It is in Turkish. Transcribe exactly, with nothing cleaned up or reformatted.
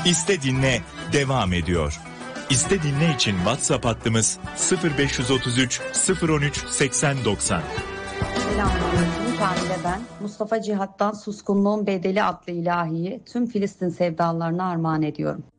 İste Dinle devam ediyor. İste Dinle için WhatsApp hattımız sıfır beş otuz üç sıfır on üç seksen doksan. Selamünaleyküm. Kamile ben. Mustafa Cihat'tan Suskunluğun Bedeli adlı ilahiyi tüm Filistin sevdalarına armağan ediyorum.